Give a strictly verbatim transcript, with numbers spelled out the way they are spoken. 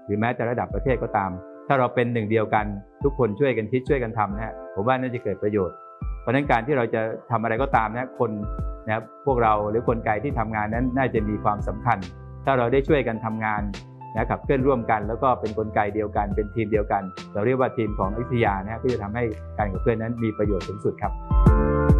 หรือแม้แต่ระดับประเทศก็ตามถ้าเราเป็นหนึ่งเดียวกันทุกคนช่วยกันคิดช่วยกันทำนะฮะผมว่าน่าจะเกิดประโยชน์เพราะฉะนั้นการที่เราจะทำอะไรก็ตามนะคนนะครับพวกเราหรือกลไกที่ทำงานนั้นน่าจะมีความสำคัญถ้าเราได้ช่วยกันทำงานนะขับเคลื่อนร่วมกันแล้วก็เป็นกลไกเดียวกันเป็นทีมเดียวกันเราเรียกว่าทีมของอยุธยานะฮะที่จะทำให้การขับเคลื่อนนั้นมีประโยชน์สูงสุดครับ